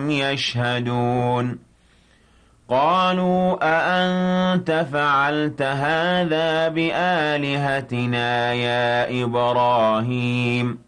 وهم يشهدون قالوا أأنت فعلت هذا بآلهتنا يا إبراهيم